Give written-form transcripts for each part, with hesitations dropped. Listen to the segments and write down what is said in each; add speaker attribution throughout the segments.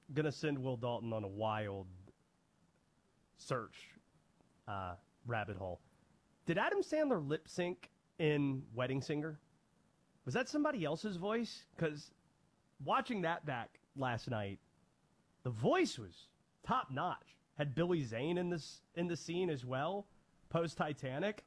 Speaker 1: going to send Will Dalton on a wild search rabbit hole. Did Adam Sandler lip sync in Wedding Singer? Was that somebody else's voice? Because watching that back last night, the voice was top notch. Had Billy Zane in the scene as well, post Titanic.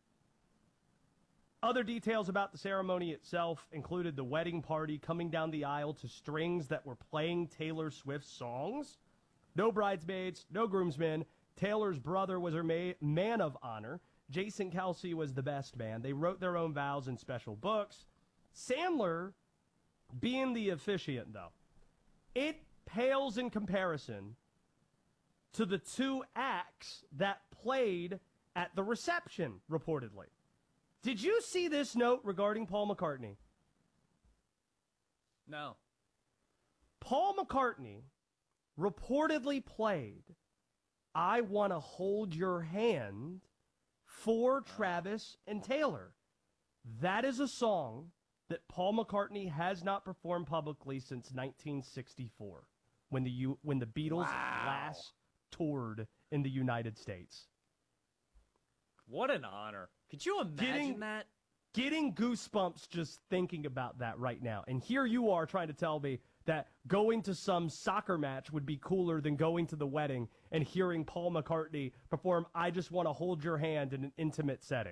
Speaker 1: Other details about the ceremony itself included the wedding party coming down the aisle to strings that were playing Taylor Swift songs. No bridesmaids, no groomsmen. Taylor's brother was her man of honor. Jason Kelce was the best man. They wrote their own vows in special books. Sandler being the officiant, though, it pales in comparison to the two acts that played at the reception, reportedly. Did you see this note regarding Paul McCartney?
Speaker 2: No.
Speaker 1: Paul McCartney reportedly played I Want to Hold Your Hand for Travis and Taylor. That is a song that Paul McCartney has not performed publicly since 1964, when the Beatles last toured in the United States.
Speaker 2: What an honor. Could you imagine that?
Speaker 1: Getting goosebumps just thinking about that right now. And here you are trying to tell me that going to some soccer match would be cooler than going to the wedding and hearing Paul McCartney perform I Just Want to Hold Your Hand in an intimate setting.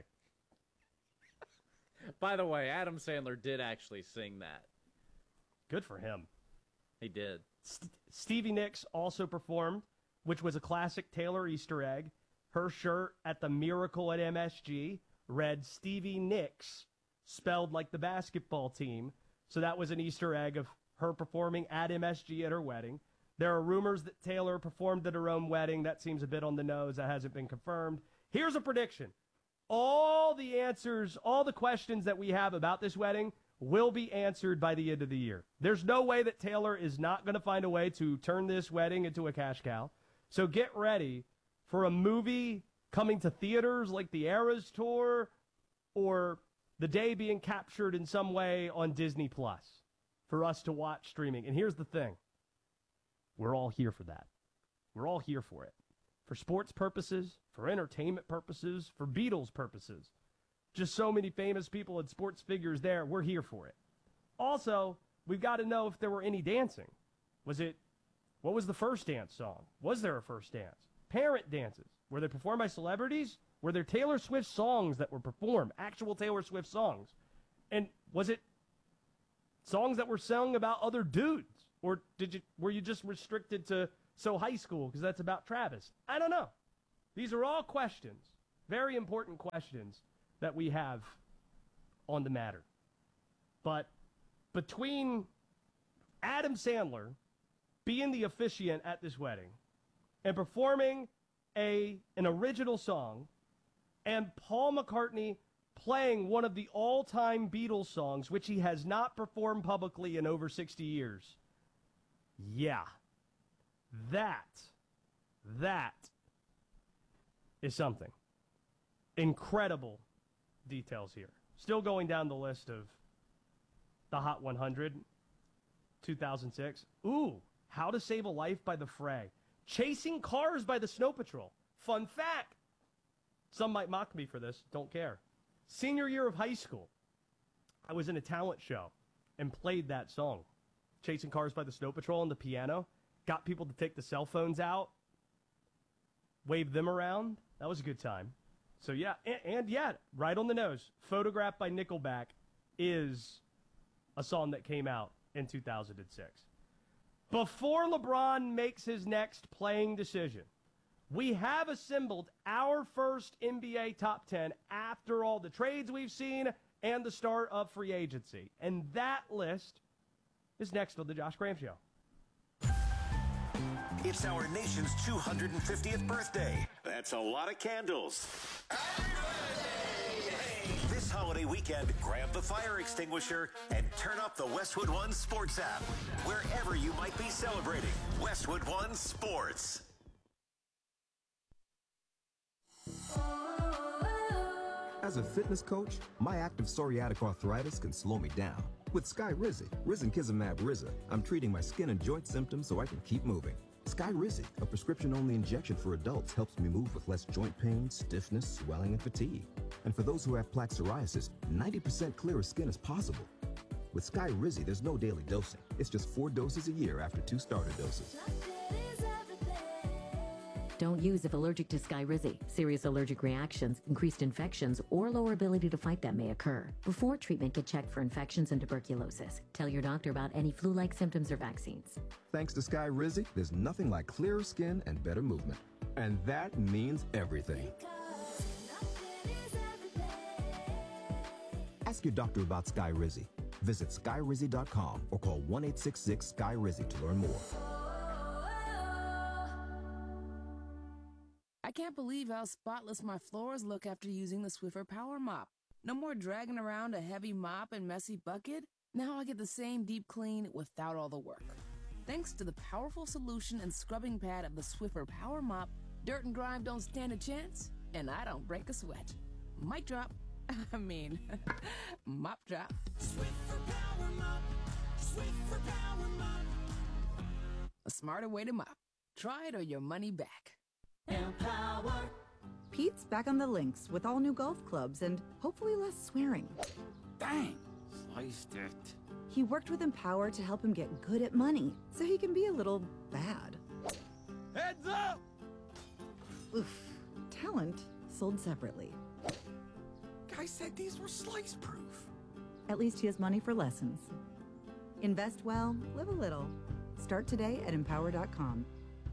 Speaker 2: By the way, Adam Sandler did actually sing that.
Speaker 1: Good for him.
Speaker 2: He did.
Speaker 1: Stevie Nicks also performed, which was a classic Taylor Easter egg. Her shirt at the Miracle at MSG read Stevie Nicks, spelled like the basketball team. So that was an Easter egg of her performing at MSG at her wedding. There are rumors that Taylor performed at her own wedding. That seems a bit on the nose. That hasn't been confirmed. Here's a prediction. All the answers, all the questions that we have about this wedding will be answered by the end of the year. There's no way that Taylor is not going to find a way to turn this wedding into a cash cow. So get ready for a movie coming to theaters like the Eras Tour or The Day being captured in some way on Disney Plus for us to watch streaming. And here's the thing. We're all here for that. We're all here for it. For sports purposes, for entertainment purposes, for Beatles purposes. Just so many famous people and sports figures there. We're here for it. Also, we've got to know if there were any dancing. What was the first dance song? Was there a first dance? Parent dances. Were they performed by celebrities? Were there Taylor Swift songs that were performed? Actual Taylor Swift songs? And was it songs that were sung about other dudes? Or were you just restricted to So High School because that's about Travis? I don't know. These are all questions, very important questions that we have on the matter. But between Adam Sandler being the officiant at this wedding and performing an original song and Paul McCartney playing one of the all-time Beatles songs, which he has not performed publicly in over 60 years, yeah, that is something. Incredible details here. Still going down the list of the Hot 100, 2006. Ooh, How to Save a Life by The Fray. Chasing Cars by the Snow Patrol. Fun fact. Some might mock me for this. Don't care. Senior year of high school, I was in a talent show and played that song. Chasing Cars by the Snow Patrol on the piano. Got people to take the cell phones out. Wave them around. That was a good time. So yeah, and yeah, right on the nose. Photographed by Nickelback is a song that came out in 2006. Before LeBron makes his next playing decision, we have assembled our first NBA top 10 after all the trades we've seen and the start of free agency. And that list is next on the Josh Graham Show.
Speaker 3: It's our nation's 250th birthday. That's a lot of candles. This holiday weekend, grab the fire extinguisher and turn up the Westwood One Sports app. Wherever you might be celebrating, Westwood One Sports.
Speaker 4: As a fitness coach, my active psoriatic arthritis can slow me down. With Skyrizi, risankizumab Riza, I'm treating my skin and joint symptoms so I can keep moving. Skyrizi, a prescription-only injection for adults, helps me move with less joint pain, stiffness, swelling, and fatigue. And for those who have plaque psoriasis, 90% clearer skin is possible. With Skyrizi, there's no daily dosing. It's just 4 doses a year after 2 starter doses.
Speaker 5: Don't use if allergic to Skyrizi. Serious allergic reactions, increased infections, or lower ability to fight them may occur. Before treatment, get checked for infections and tuberculosis. Tell your doctor about any flu-like symptoms or vaccines.
Speaker 4: Thanks to Skyrizi, there's nothing like clearer skin and better movement. And that means everything. Ask your doctor about Skyrizi. Visit Skyrizi.com or call 1-866-SKY-RIZI to learn more.
Speaker 6: I can't believe how spotless my floors look after using the Swiffer Power Mop. No more dragging around a heavy mop and messy bucket. Now I get the same deep clean without all the work. Thanks to the powerful solution and scrubbing pad of the Swiffer Power Mop, dirt and grime don't stand a chance, and I don't break a sweat. Mic drop. Mop drop. Swiffer Power Mop. Swiffer Power Mop. A smarter way to mop. Try it or your money back.
Speaker 7: Empower. Pete's back on the links with all new golf clubs and hopefully less swearing.
Speaker 8: Dang, sliced it.
Speaker 7: He worked with Empower to help him get good at money, so he can be a little bad.
Speaker 8: Heads up!
Speaker 7: Oof. Talent sold separately.
Speaker 8: Guy said these were slice proof.
Speaker 7: At least he has money for lessons. Invest well, live a little. Start today at Empower.com.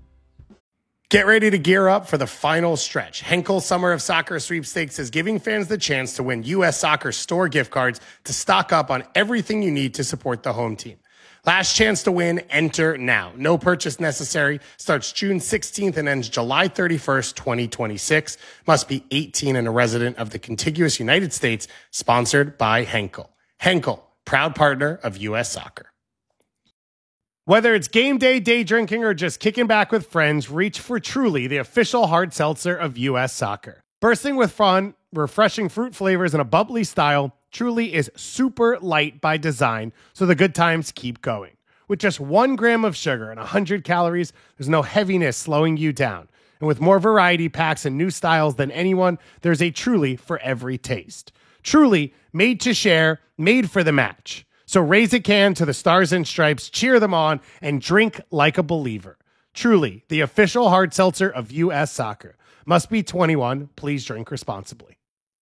Speaker 9: Get ready to gear up for the final stretch. Henkel Summer of Soccer Sweepstakes is giving fans the chance to win U.S. Soccer store gift cards to stock up on everything you need to support the home team. Last chance to win, enter now. No purchase necessary. Starts June 16th and ends July 31st, 2026. Must be 18 and a resident of the contiguous United States. Sponsored by Henkel. Henkel, proud partner of U.S. Soccer. Whether it's game day, day drinking, or just kicking back with friends, reach for Truly, the official hard seltzer of U.S. Soccer. Bursting with fun, refreshing fruit flavors, and a bubbly style, Truly is super light by design, so the good times keep going. With just 1 gram of sugar and 100 calories, there's no heaviness slowing you down. And with more variety packs and new styles than anyone, there's a Truly for every taste. Truly, made to share, made for the match. So raise a can to the Stars and Stripes, cheer them on, and drink like a believer. Truly, the official hard seltzer of U.S. Soccer. Must be 21. Please drink responsibly.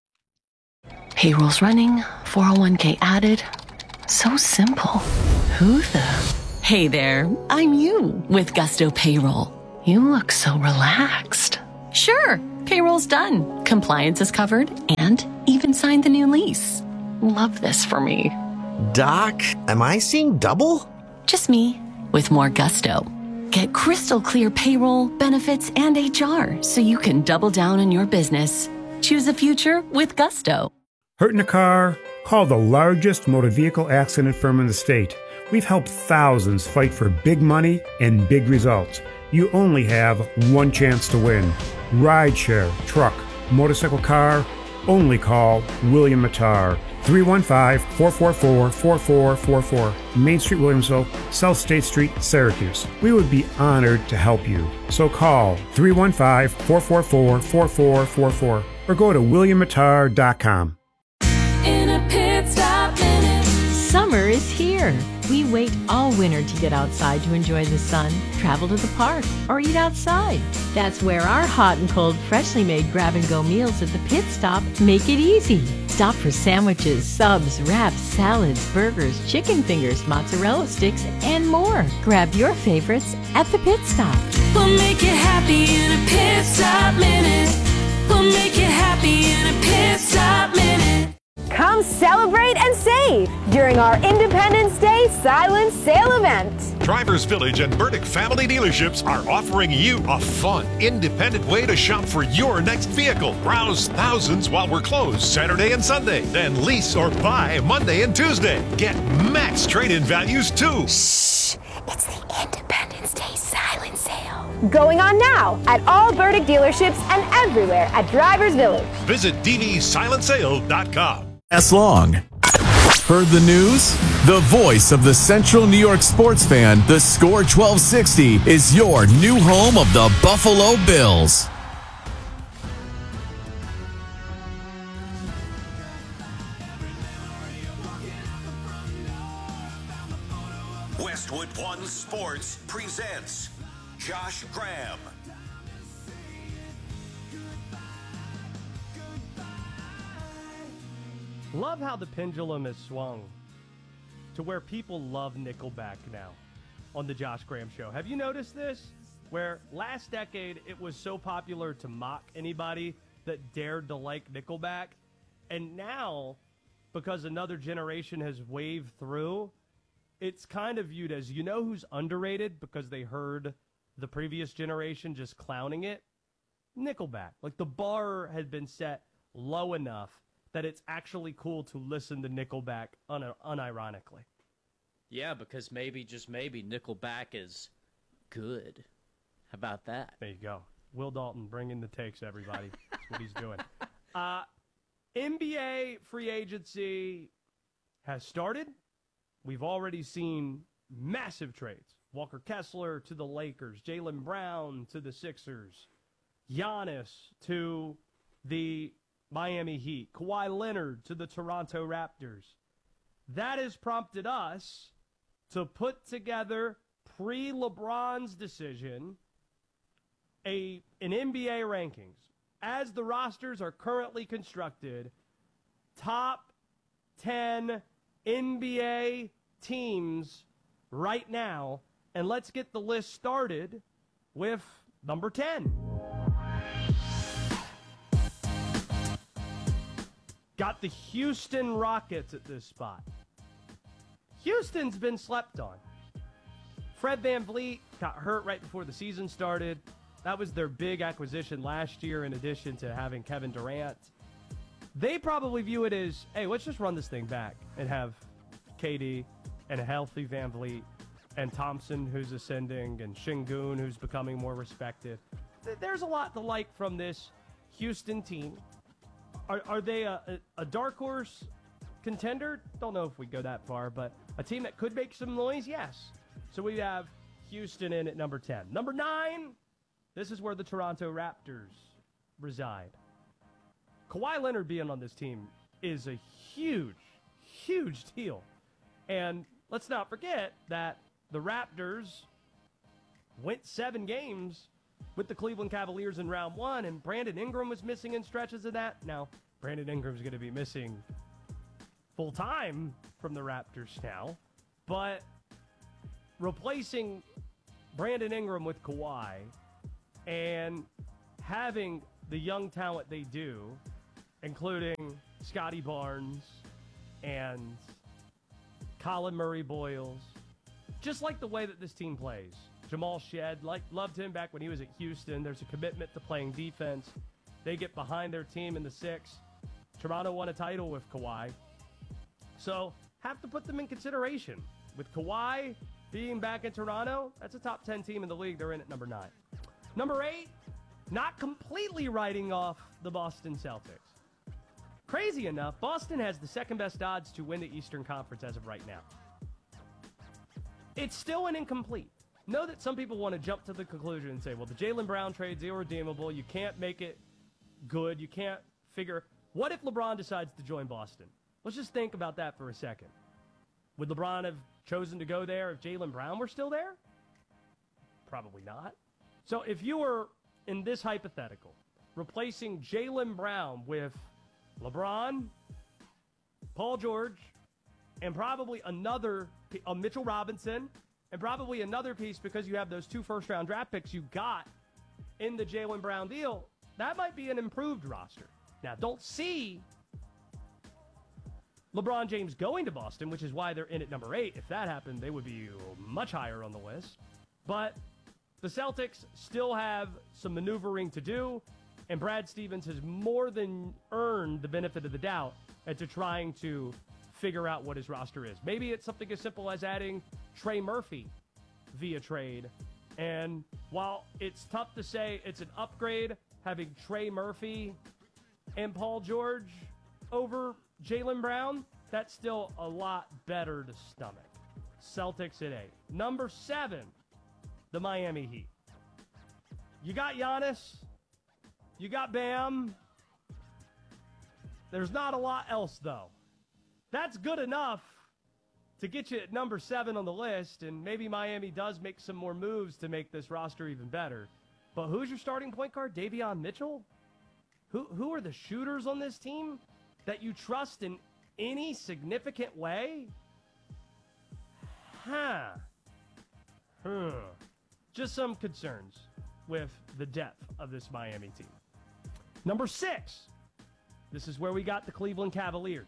Speaker 10: Payroll's running, 401k added. So simple. Who the? Hey there, I'm you with Gusto Payroll. You look so relaxed. Sure, payroll's done. Compliance is covered and even signed the new lease. Love this for me.
Speaker 11: Doc, am I seeing double?
Speaker 10: Just me, with more gusto. Get crystal clear payroll, benefits, and HR so you can double down on your business. Choose a future with Gusto.
Speaker 12: Hurt in a car? Call the largest motor vehicle accident firm in the state. We've helped thousands fight for big money and big results. You only have one chance to win. Rideshare, truck, motorcycle, car, only call William Matar. 315-444-4444. Main Street, Williamsville, South State Street, Syracuse. We would be honored to help you. So call 315-444-4444 or go to williammatar.com.
Speaker 13: In a pit stop minute.
Speaker 14: Summer is here. We wait all winter to get outside to enjoy the sun, travel to the park, or eat outside. That's where our hot and cold, freshly made grab-and-go meals at the Pit Stop make it easy. Stop for sandwiches, subs, wraps, salads, burgers, chicken fingers, mozzarella sticks, and more. Grab your favorites at the Pit Stop.
Speaker 13: We'll make you happy in a pit stop minute. We'll make you happy in a pit stop minute.
Speaker 15: Come celebrate and save during our Independence Day silent sale event.
Speaker 16: Drivers Village and Burdick Family Dealerships are offering you a fun, independent way to shop for your next vehicle. Browse thousands while we're closed Saturday and Sunday. Then lease or buy Monday and Tuesday. Get max trade-in values too.
Speaker 15: Shh! It's the Independence Day silent sale. Going on now at all Burdick dealerships and everywhere at Drivers Village.
Speaker 16: Visit dvsilentsale.com.
Speaker 17: As long. Heard the news? The voice of the Central New York sports fan, the Score 1260, is your new home of the Buffalo Bills.
Speaker 3: Westwood One Sports presents Josh Graham.
Speaker 1: Love how the pendulum has swung to where people love Nickelback now on the Josh Graham Show. Have you noticed this? Where last decade it was so popular to mock anybody that dared to like Nickelback. And now, because another generation has waved through, it's kind of viewed as, you know who's underrated because they heard the previous generation just clowning it? Nickelback. Like, the bar had been set low enough that it's actually cool to listen to Nickelback unironically.
Speaker 2: Yeah, because maybe, just maybe, Nickelback is good. How about that?
Speaker 1: There you go. Will Dalton bringing the takes, everybody. That's what he's doing. NBA free agency has started. We've already seen massive trades. Walker Kessler to the Lakers, Jaylen Brown to the Sixers, Giannis to the Miami Heat, Kawhi Leonard to the Toronto Raptors. That has prompted us to put together, pre-LeBron's decision, an NBA rankings. As the rosters are currently constructed, top 10 NBA teams right now. And let's get the list started with number 10. Got the Houston Rockets at this spot. Houston's been slept on. Fred VanVleet got hurt right before the season started. That was their big acquisition last year in addition to having Kevin Durant. They probably view it as, hey, let's just run this thing back and have KD and a healthy VanVleet and Thompson, who's ascending, and Şengün, who's becoming more respected. There's a lot to like from this Houston team. Are they a dark horse contender? Don't know if we go that far, but a team that could make some noise? Yes. So we have Houston in at number 10. Number 9, this is where the Toronto Raptors reside. Kawhi Leonard being on this team is a huge, huge deal. And let's not forget that the Raptors went 7 games with the Cleveland Cavaliers in round 1, and Brandon Ingram was missing in stretches of that. Now, Brandon Ingram's going to be missing full-time from the Raptors now, but replacing Brandon Ingram with Kawhi and having the young talent they do, including Scotty Barnes and Colin Murray-Boyles, just like the way that this team plays. Jamal Shedd, loved him back when he was at Houston. There's a commitment to playing defense. They get behind their team in the 6. Toronto won a title with Kawhi. So, have to put them in consideration. With Kawhi being back in Toronto, that's a top 10 team in the league. They're in at number 9. Number 8, not completely writing off the Boston Celtics. Crazy enough, Boston has the second best odds to win the Eastern Conference as of right now. It's still an incomplete. Know that some people want to jump to the conclusion and say, well, the Jaylen Brown trade's irredeemable. You can't make it good. You can't figure. What if LeBron decides to join Boston? Let's just think about that for a second. Would LeBron have chosen to go there if Jaylen Brown were still there? Probably not. So if you were in this hypothetical, replacing Jaylen Brown with LeBron, Paul George, and probably a Mitchell Robinson, and probably another piece because you have those 2 first-round draft picks you got in the Jaylen Brown deal, that might be an improved roster. Now, don't see LeBron James going to Boston, which is why they're in at number 8. If that happened, they would be much higher on the list. But the Celtics still have some maneuvering to do, and Brad Stevens has more than earned the benefit of the doubt into trying to figure out what his roster is. Maybe it's something as simple as adding Trey Murphy via trade. And while it's tough to say it's an upgrade having Trey Murphy and Paul George over Jaylen Brown, that's still a lot better to stomach. Celtics at 8. Number 7, the Miami Heat. You got Giannis. You got Bam. There's not a lot else, though. That's good enough to get you at number 7 on the list, and maybe Miami does make some more moves to make this roster even better. But who's your starting point guard? Davion Mitchell? Who are the shooters on this team that you trust in any significant way? Just some concerns with the depth of this Miami team. Number 6. This is where we got the Cleveland Cavaliers.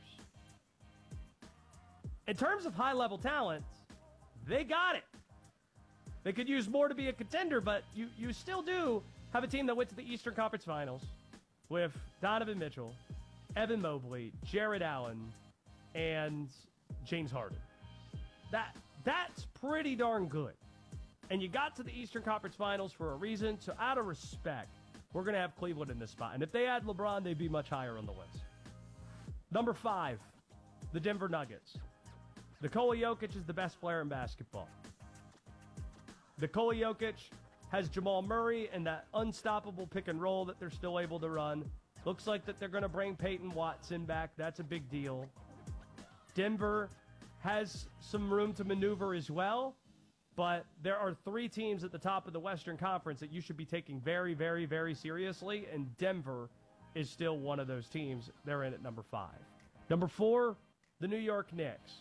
Speaker 1: In terms of high-level talent, they got it. They could use more to be a contender, but you still do have a team that went to the Eastern Conference Finals with Donovan Mitchell, Evan Mobley, Jared Allen, and James Harden. That's pretty darn good. And you got to the Eastern Conference Finals for a reason, so out of respect, we're going to have Cleveland in this spot. And if they had LeBron, they'd be much higher on the list. Number 5, the Denver Nuggets. Nikola Jokic is the best player in basketball. Nikola Jokic has Jamal Murray and that unstoppable pick and roll that they're still able to run. Looks like that they're going to bring Peyton Watson back. That's a big deal. Denver has some room to maneuver as well, but there are 3 teams at the top of the Western Conference that you should be taking very, very, very seriously, and Denver is still one of those teams. They're in at number 5. Number 4, the New York Knicks.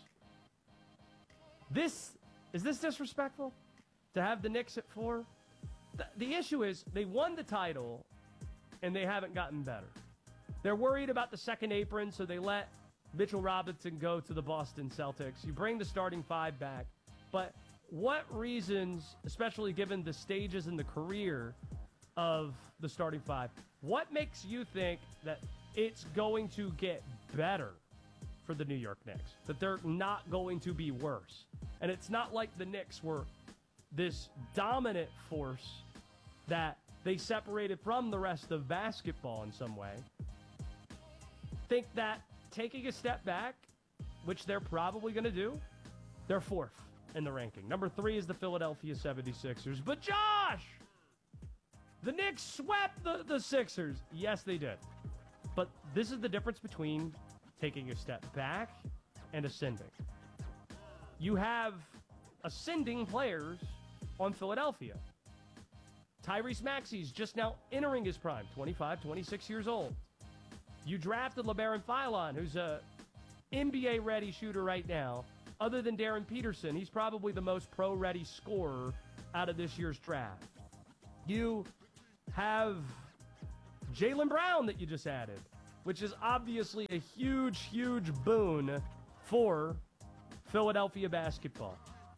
Speaker 1: Is this disrespectful to have the Knicks at 4? The issue is they won the title, and they haven't gotten better. They're worried about the second apron, so they let Mitchell Robinson go to the Boston Celtics. You bring the starting 5 back, but what reasons, especially given the stages in the career of the starting 5, what makes you think that it's going to get better for the New York Knicks? That they're not going to be worse? And it's not like the Knicks were this dominant force that they separated from the rest of basketball in some way. Think that taking a step back, which they're probably going to do, they're 4th in the ranking. Number 3 is the Philadelphia 76ers. But Josh, the Knicks swept the Sixers. Yes, they did. But this is the difference between taking a step back and ascending. You have ascending players on Philadelphia. Tyrese Maxey's just now entering his prime, 25, 26 years old. You drafted LeBaron Philon, who's a NBA-ready shooter right now. Other than Darren Peterson, he's probably the most pro-ready scorer out of this year's draft. You have Jaylen Brown that you just added, which is obviously a huge, huge boon for Philadelphia basketball.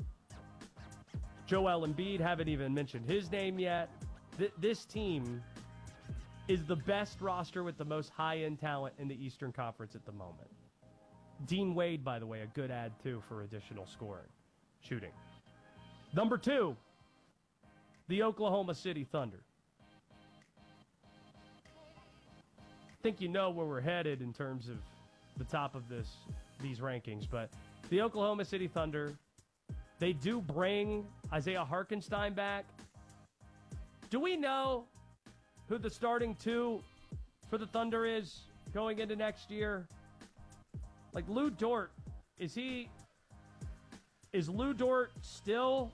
Speaker 1: Joel Embiid, haven't even mentioned his name yet. This team is the best roster with the most high-end talent in the Eastern Conference at the moment. Dean Wade, by the way, a good add, too, for additional scoring. Shooting. Number 2, the Oklahoma City Thunder. I think you know where we're headed in terms of the top of these rankings, but the Oklahoma City Thunder, they do bring Isaiah Hartenstein back. Do we know who the starting 2 for the Thunder is going into next year? Like Lou Dort, is Lou Dort still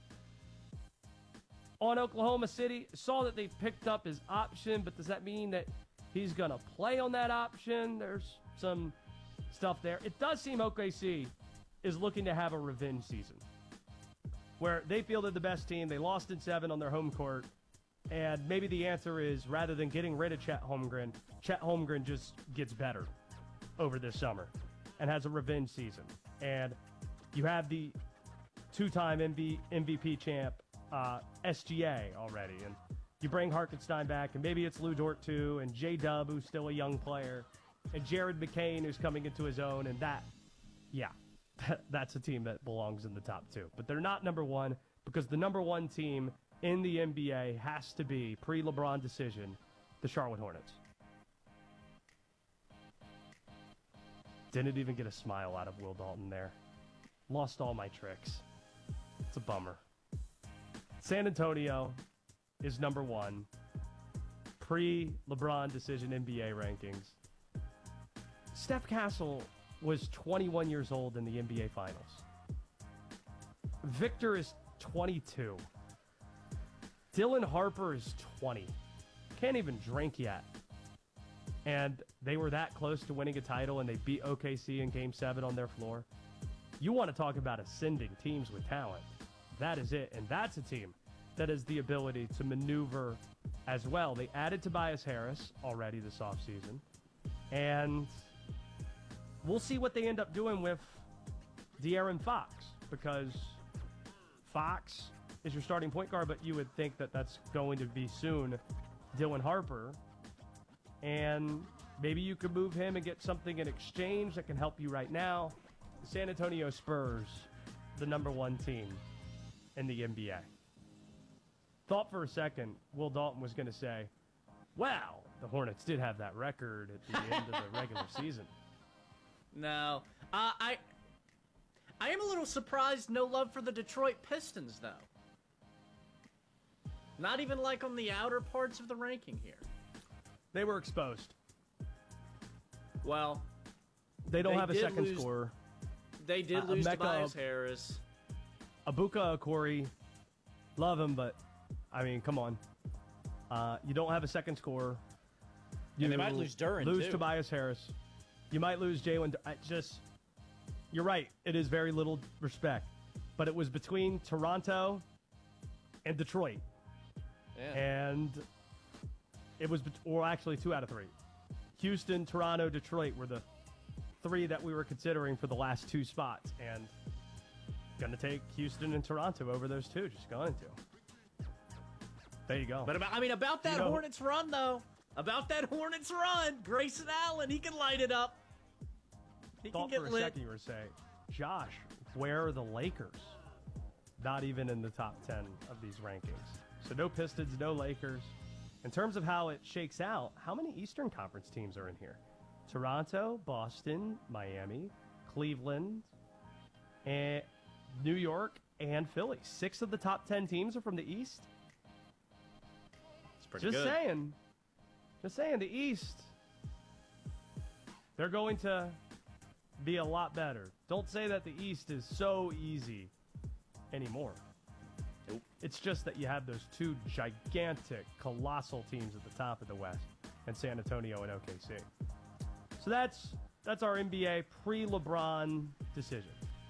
Speaker 1: on Oklahoma City? Saw that they picked up his option, but does that mean that he's going to play on that option? There's some stuff there. It does seem OKC is looking to have a revenge season where they feel they're the best team. They lost in 7 on their home court. And maybe the answer is, rather than getting rid of Chet Holmgren just gets better over this summer and has a revenge season. And you have the 2-time MVP champ SGA already. And you bring Hartenstein back, and maybe it's Lou Dort too, and J-Dub, who's still a young player, and Jared McCain, who's coming into his own. And that's a team that belongs in the top 2. But they're not number 1 because the number 1 team in the NBA has to be, pre-LeBron decision, the Charlotte Hornets. Didn't even get a smile out of Will Dalton there. Lost all my tricks. It's a bummer. San Antonio is number 1. Pre-LeBron decision NBA rankings. Steph Castle was 21 years old in the NBA Finals. Victor is 22. Dylan Harper is 20. Can't even drink yet. And they were that close to winning a title, and they beat OKC in Game 7 on their floor. You want to talk about ascending teams with talent. That is it. And that's a team that has the ability to maneuver as well. They added Tobias Harris already this offseason. And we'll see what they end up doing with De'Aaron Fox, because Fox is your starting point guard, but you would think that that's going to be soon Dylan Harper. And maybe you could move him and get something in exchange that can help you right now. The San Antonio Spurs, the number 1 team in the NBA. Thought for a second Will Dalton was going to say, wow, the Hornets did have that record at the end of the regular season.
Speaker 2: No. I am a little surprised no love for the Detroit Pistons, though. Not even like on the outer parts of the ranking here.
Speaker 1: They were exposed.
Speaker 2: Well,
Speaker 1: they don't have a second scorer.
Speaker 2: They did lose Tobias Harris.
Speaker 1: Abuka Okori, love him, but, I mean, come on. You don't have a second scorer.
Speaker 2: And they might lose Duren,
Speaker 1: Lose
Speaker 2: too.
Speaker 1: Tobias Harris. You might lose Jalen. You're right. It is very little respect. But it was between Toronto and Detroit.
Speaker 2: Yeah.
Speaker 1: And it was, or actually 2 out of 3. Houston, Toronto, Detroit were the 3 that we were considering for the last 2 spots. And going to take Houston and Toronto over those 2. Just going to. There you go.
Speaker 2: But about that Hornets run, though. About that Hornets run. Grayson Allen, he can light it up. He can get lit.
Speaker 1: For a second you were saying, Josh, where are the Lakers? Not even in the top 10 of these rankings. So no Pistons, no Lakers. In terms of how it shakes out, how many Eastern Conference teams are in here? Toronto, Boston, Miami, Cleveland, and New York, and Philly. 6 of the top 10 teams are from the East.
Speaker 2: It's pretty good.
Speaker 1: Just saying, the East, they're going to be a lot better. Don't say that the East is so easy anymore.
Speaker 2: Nope.
Speaker 1: It's just that you have those 2 gigantic, colossal teams at the top of the West, and San Antonio and OKC. So that's our NBA pre-LeBron decision.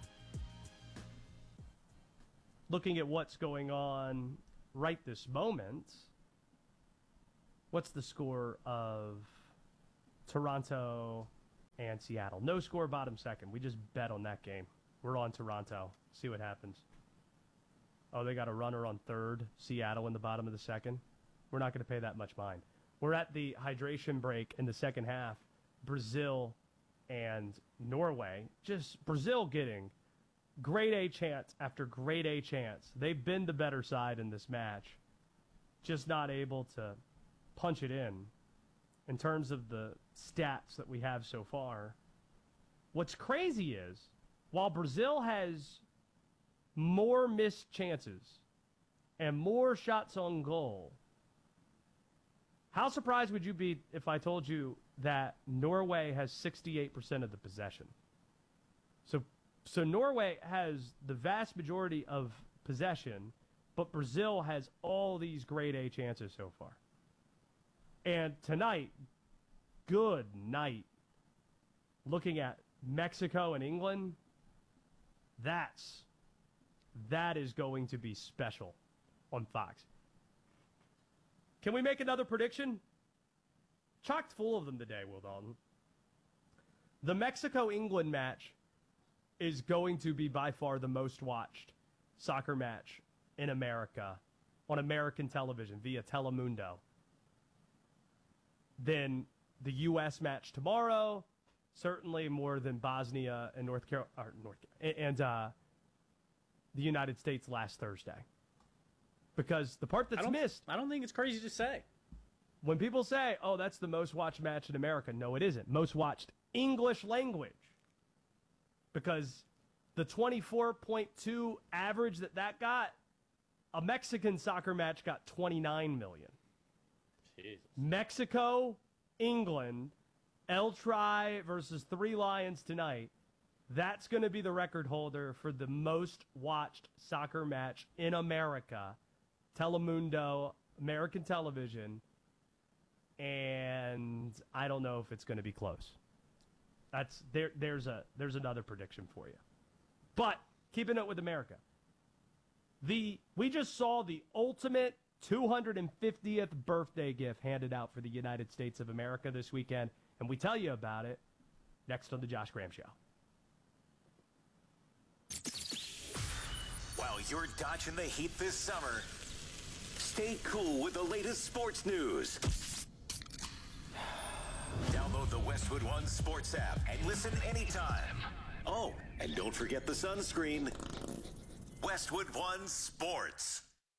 Speaker 1: Looking at what's going on right this moment, what's the score of Toronto and Seattle? No score, bottom second. We just bet on that game. We're on Toronto. See what happens. Oh, they got a runner on third. Seattle in the bottom of the second. We're not going to pay that much mind. We're at the hydration break in the second half. Brazil and Norway. Just Brazil getting grade A chance after grade A chance. They've been the better side in this match. Just not able to punch it in terms of the stats that we have so far. What's crazy is, while Brazil has more missed chances and more shots on goal, how surprised would you be if I told you that Norway has 68% of the possession? So Norway has the vast majority of possession, but Brazil has all these grade A chances so far. And tonight, good night. Looking at Mexico and England, that is going to be special on Fox. Can we make another prediction? Chocked full of them today, Will Dalton. The Mexico-England match is going to be by far the most watched soccer match in America on American television via Telemundo. Then the U.S. match tomorrow, certainly more than Bosnia and the United States last Thursday. Because the part that's missed...
Speaker 2: I don't think it's crazy to say.
Speaker 1: When people say, oh, that's the most watched match in America, no, it isn't. Most watched English language because the 24.2 average that got, a Mexican soccer match got 29 million.
Speaker 2: Jesus.
Speaker 1: Mexico, England, El Tri versus Three Lions tonight. That's going to be the record holder for the most watched soccer match in America. Telemundo, American television. And I don't know if it's going to be close. There's another prediction for you. But keeping it with America. We just saw the ultimate 250th birthday gift handed out for the United States of America this weekend, and we tell you about it next on the Josh Graham Show.
Speaker 3: While you're dodging the heat this summer, stay cool with the latest sports news. Download the Westwood One Sports app and listen anytime. Oh, and don't forget the sunscreen. Westwood One Sports.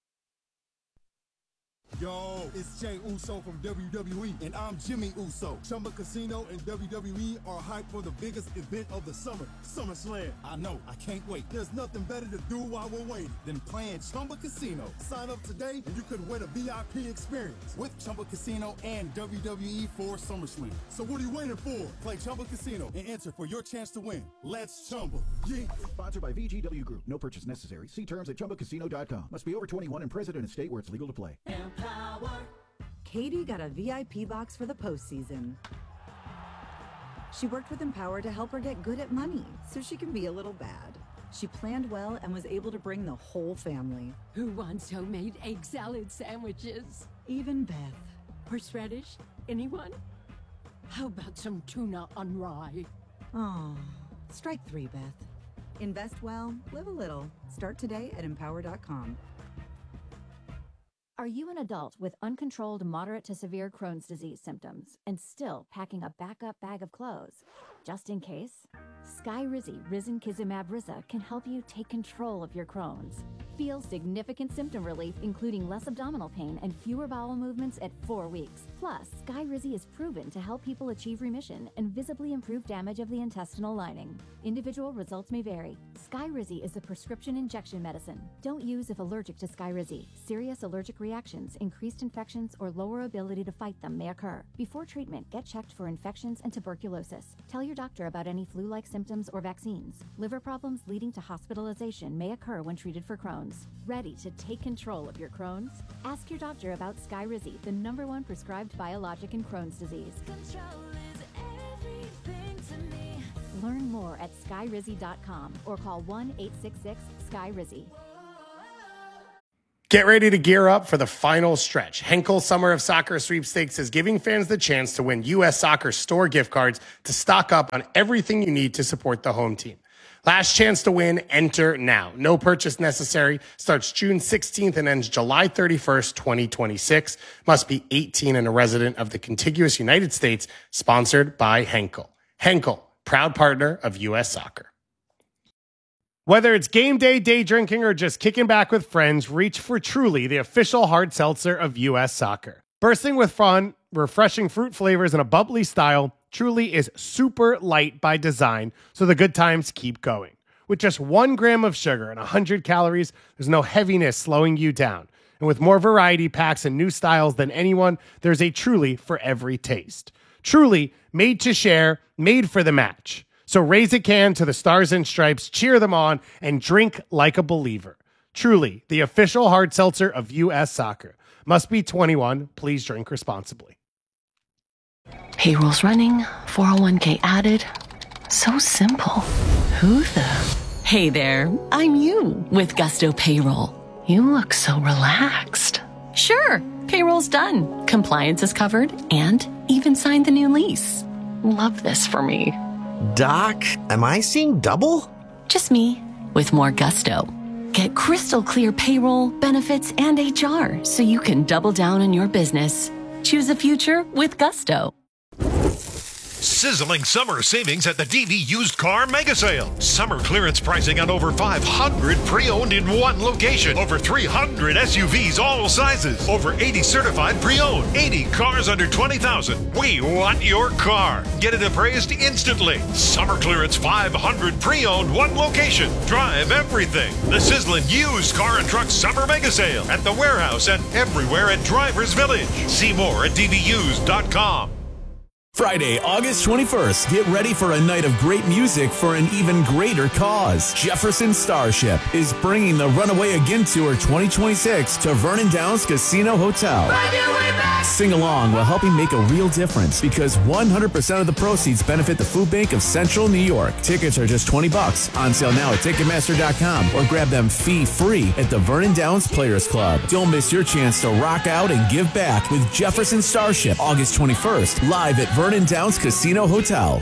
Speaker 18: Yo, it's Jay Uso from WWE, and I'm Jimmy Uso. Chumba Casino and WWE are hyped for the biggest event of the summer, SummerSlam. I know, I can't wait. There's nothing better to do while we're waiting than playing Chumba Casino. Sign up today, and you could win a VIP experience with Chumba Casino and WWE for SummerSlam. So what are you waiting for? Play Chumba Casino and enter for your chance to win. Let's Chumba. Yeah.
Speaker 19: Sponsored by VGW Group. No purchase necessary. See terms at ChumbaCasino.com. Must be over 21 and present in a state where it's legal to play.
Speaker 7: Katie got a VIP box for the postseason. She worked with Empower to help her get good at money so she can be a little bad. She planned well and was able to bring the whole family.
Speaker 20: Who wants homemade egg salad sandwiches?
Speaker 7: Even Beth.
Speaker 20: Horseradish? Anyone? How about some tuna on rye?
Speaker 7: Oh, strike three, Beth. Invest well, live a little. Start today at Empower.com.
Speaker 21: Are you an adult with uncontrolled moderate to severe Crohn's disease symptoms and still packing a backup bag of clothes? Just in case? Skyrizi Risankizumab Riza can help you take control of your Crohn's. Feel significant symptom relief, including less abdominal pain and fewer bowel movements at 4 weeks. Plus, Skyrizi is proven to help people achieve remission and visibly improve damage of the intestinal lining. Individual results may vary. Skyrizi is a prescription injection medicine. Don't use if allergic to Skyrizi. Serious allergic reactions, increased infections, or lower ability to fight them may occur. Before treatment, get checked for infections and tuberculosis. Tell your doctor about any flu-like symptoms or vaccines. Liver problems leading to hospitalization may occur when treated for Crohn's. Ready to take control of your Crohn's? Ask your doctor about Skyrizi, the #1 prescribed biologic in Crohn's disease. Learn more at skyrizi.com or call 1-866-SKYRIZI.
Speaker 9: Get ready to gear up for the final stretch. Henkel Summer of Soccer Sweepstakes is giving fans the chance to win U.S. Soccer store gift cards to stock up on everything you need to support the home team. Last chance to win, enter now. No purchase necessary. Starts June 16th and ends July 31st, 2026. Must be 18 and a resident of the contiguous United States. Sponsored by Henkel. Henkel, proud partner of U.S. Soccer. Whether it's game day, day drinking, or just kicking back with friends, reach for Truly, the official hard seltzer of U.S. Soccer. Bursting with fun, refreshing fruit flavors, and a bubbly style, Truly is super light by design, so the good times keep going. With just 1 gram of sugar and 100 calories, there's no heaviness slowing you down. And with more variety packs and new styles than anyone, there's a Truly for every taste. Truly, made to share, made for the match. So raise a can to the Stars and Stripes, cheer them on, and drink like a believer. Truly, the official hard seltzer of U.S. Soccer. Must be 21. Please drink responsibly.
Speaker 10: Payroll's running, 401k added. So simple. Who the? Hey there, I'm you with Gusto Payroll. You look so relaxed. Sure, payroll's done. Compliance is covered and even signed the new lease. Love this for me.
Speaker 11: Doc, am I seeing double?
Speaker 10: Just me, with more gusto. Get crystal clear payroll, benefits, and HR so you can double down on your business. Choose a future with Gusto.
Speaker 16: Sizzling summer savings at the DV Used Car Mega Sale. Summer clearance pricing on over 500 pre-owned in one location. Over 300 SUVs, all sizes. Over 80 certified pre-owned. 80 cars under $20,000. We want your car. Get it appraised instantly. Summer clearance 500 pre-owned, one location. Drive everything. The sizzling used car and truck summer mega sale at the warehouse and everywhere at Drivers Village. See more at dvused.com.
Speaker 17: Friday, August 21st, get ready for a night of great music for an even greater cause. Jefferson Starship is bringing the Runaway Again Tour 2026 to Vernon Downs Casino Hotel. Sing along while helping make a real difference because 100% of the proceeds benefit the Food Bank of Central New York. Tickets are just $20 on sale now at Ticketmaster.com or grab them fee-free at the Vernon Downs Players Club. Don't miss your chance to rock out and give back with Jefferson Starship, August 21st, live at Vernon Downs Casino Hotel.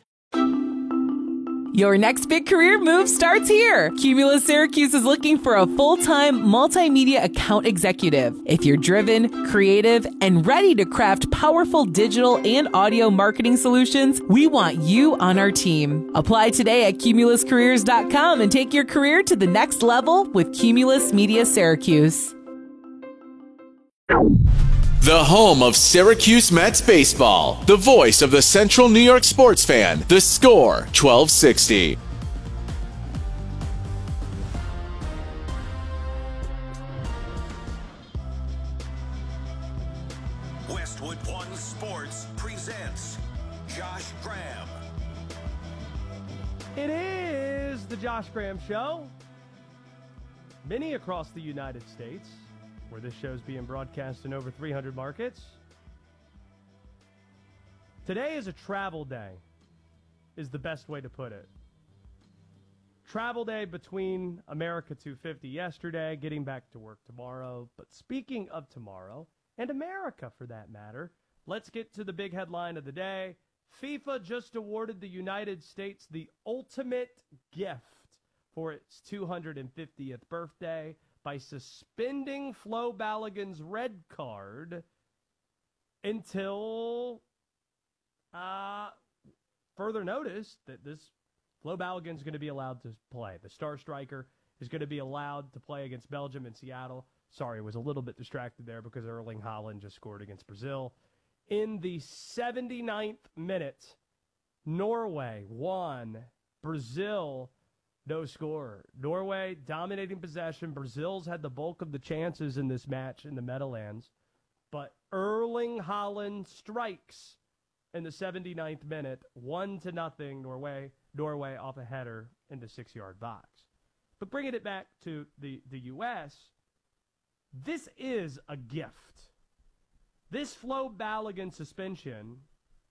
Speaker 5: Your next big career move starts here. Cumulus Syracuse is looking for a full-time multimedia account executive. If you're driven, creative, and ready to craft powerful digital and audio marketing solutions, we want you on our team. Apply today at cumuluscareers.com and take your career to the next level with Cumulus Media Syracuse.
Speaker 17: The home of Syracuse Mets baseball. The voice of the Central New York sports fan. The Score 1260.
Speaker 3: Westwood One Sports presents Josh Graham.
Speaker 1: It is the Josh Graham Show. Many across the United States, where this show's being broadcast in over 300 markets. Today is a travel day, is the best way to put it. Travel day between America 250 yesterday, getting back to work tomorrow. But speaking of tomorrow, and America for that matter, let's get to the big headline of the day. FIFA just awarded the United States the ultimate gift for its 250th birthday by suspending Flo Balogun's red card until further notice that this Flo Balogun's going to be allowed to play. The star striker is going to be allowed to play against Belgium in Seattle. Sorry, I was a little bit distracted there because Erling Haaland just scored against Brazil. In the 79th minute, Norway won. Brazil, no score. Norway dominating possession. Brazil's had the bulk of the chances in this match in the Meadowlands. But Erling Haaland strikes in the 79th minute, 1-0, Norway off a header in the 6-yard box. But bringing it back to the U.S., this is a gift. This Flo Balogun suspension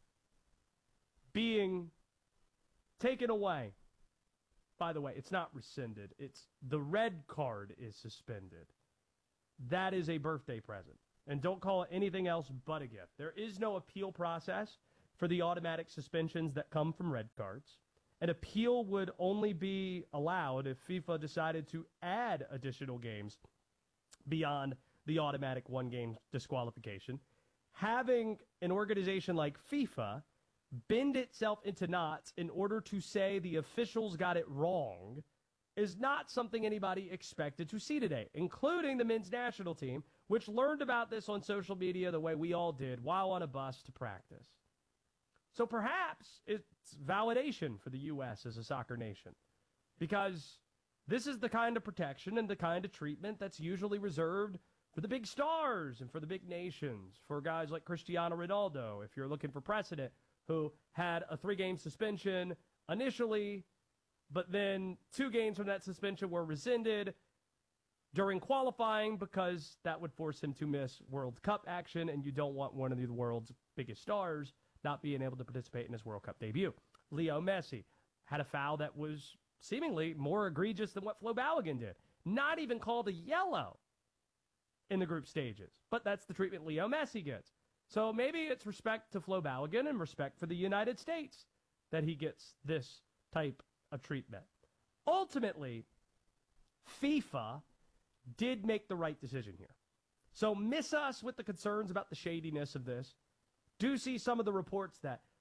Speaker 1: being taken away. By the way, it's not rescinded. It's the red card is suspended. That is a birthday present. And don't call it anything else but a gift. There is no appeal process for the automatic suspensions that come from red cards. An appeal would only be allowed if FIFA decided to add additional games beyond the automatic one-game disqualification. Having an organization like FIFA bend itself into knots in order to say the officials got it wrong is not something anybody expected to see today, including the men's national team, which learned about this on social media the way we all did while on a bus to practice. So perhaps it's validation for the U.S. as a soccer nation, because this is the kind of protection and the kind of treatment that's usually reserved for the big stars and for the big nations, for guys like Cristiano Ronaldo, if you're looking for precedent, who had a 3-game suspension initially, but then 2 games from that suspension were rescinded during qualifying because that would force him to miss World Cup action, and you don't want one of the world's biggest stars not being able to participate in his World Cup debut. Leo Messi had a foul that was seemingly more egregious than what Flo Balogun did. Not even called a yellow in the group stages, but that's the treatment Leo Messi gets. So maybe it's respect to Flo Balogun and respect for the United States that he gets this type of treatment. Ultimately, FIFA did make the right decision here. So miss us with the concerns about the shadiness of this. Do see some of the reports that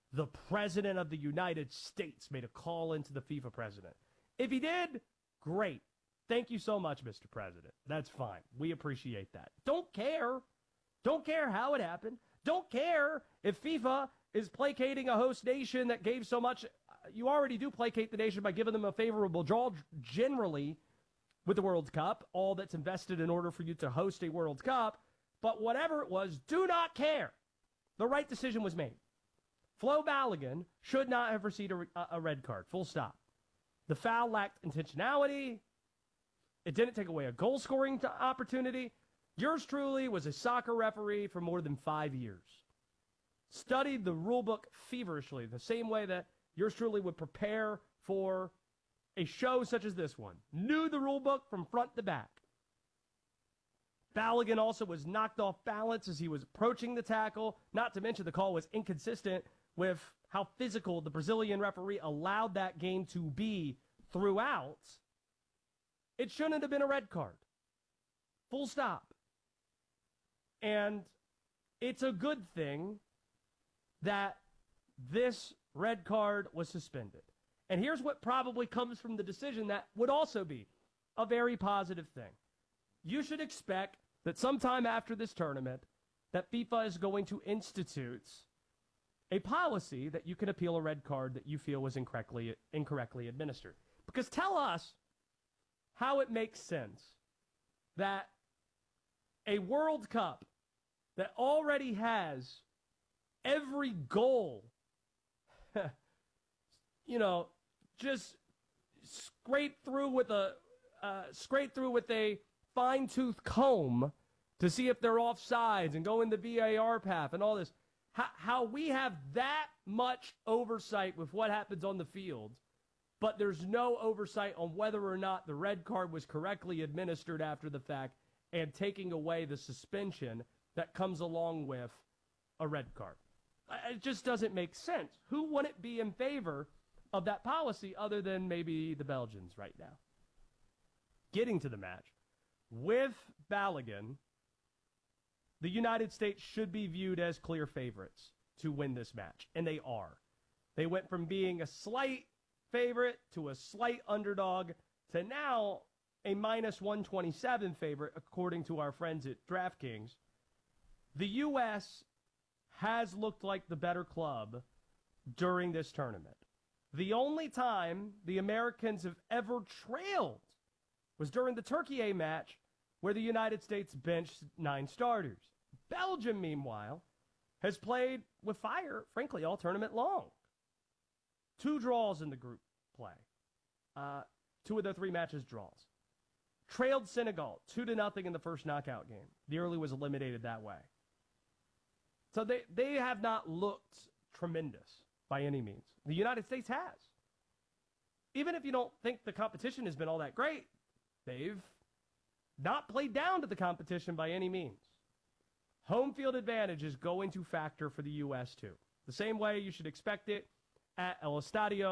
Speaker 1: the President of the United States made a call into the FIFA president. If he did, great. Thank you so much, Mr. President. That's fine. We appreciate that. Don't care. Don't care how it happened. Don't care if FIFA is placating a host nation that gave so much. You already do placate the nation by giving them a favorable draw generally with the World Cup, all that's invested in order for you to host a World Cup. But whatever it was, do not care. The right decision was made. Flo Balogun should not have received a red card, full stop. The foul lacked intentionality. It didn't take away a goal-scoring opportunity. Yours truly was a soccer referee for more than 5 years. Studied the rule book feverishly, the same way that yours truly would prepare for a show such as this one. Knew the rule book from front to back. Balogun also was knocked off balance as he was approaching the tackle. Not to mention the call was inconsistent with how physical the Brazilian referee allowed that game to be throughout. It shouldn't have been a red card. Full stop. And it's a good thing that this red card was suspended. And here's what probably comes from the decision that would also be a very positive thing. You should expect that sometime after this tournament that FIFA is going to institute a policy that you can appeal a red card that you feel was incorrectly administered. Because tell us how it makes sense that a World Cup that already has every goal, just scrape through with a fine-tooth comb to see if they're offsides and go in the VAR path and all this. How we have that much oversight with what happens on the field, but there's no oversight on whether or not the red card was correctly administered after the fact and taking away the suspension that comes along with a red card. It just doesn't make sense. Who wouldn't be in favor of that policy other than maybe the Belgians right now? Getting to the match, with Balogun, the United States should be viewed as clear favorites to win this match, and they are. They went from being a slight favorite to a slight underdog to now a minus 127 favorite, according to our friends at DraftKings. The U.S. has looked like the better club during this tournament. The only time the Americans have ever trailed was during the Turkey A match, where the United States benched 9 starters. Belgium, meanwhile, has played with fire, frankly, all tournament long. 2 draws in the group play. 2 of their 3 matches draws. Trailed Senegal 2-0 in the first knockout game. Nearly was eliminated that way. So they have not looked tremendous by any means. The United States has. Even if you don't think the competition has been all that great, they've not played down to the competition by any means. Home field advantage is going to factor for the U.S. too. The same way you should expect it at El Estadio